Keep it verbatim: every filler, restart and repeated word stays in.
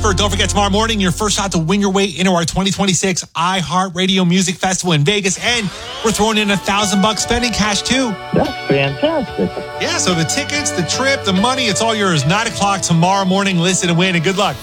transfer. Don't forget, tomorrow morning, your first shot to win your way into our twenty twenty-six iHeartRadio Music Festival in Vegas. And we're throwing in a thousand bucks spending cash, too. That's fantastic. Yeah, so the tickets, the trip, the money, it's all yours. Nine o'clock tomorrow morning. Listen and win, and good luck.